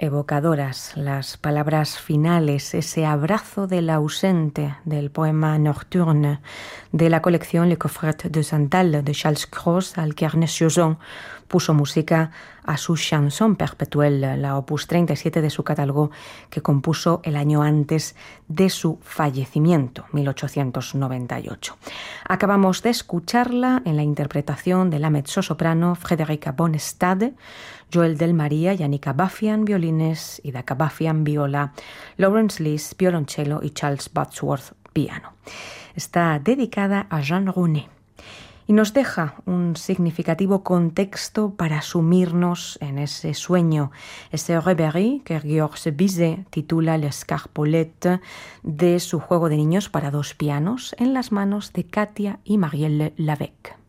Evocadoras las palabras finales, ese abrazo del ausente del poema Nocturne de la colección Le Coffret de Santal de Charles Cros, al que Ernest Chausson puso música a su Chanson Perpétuelle, la opus 37 de su catálogo, que compuso el año antes de su fallecimiento, 1898. Acabamos de escucharla en la interpretación de la mezzosoprano Frederica Bonnestade, Joel Del María, Yannick Abafian, violines, Ida Abafian, viola, Lawrence Lees, violonchelo y Charles Wadsworth, piano. Está dedicada a Jean Rounet y nos deja un significativo contexto para sumirnos en ese sueño, ese rêverie que Georges Bizet titula L'Escarpolette, de su juego de niños para dos pianos en las manos de Katia y Marielle Lavec.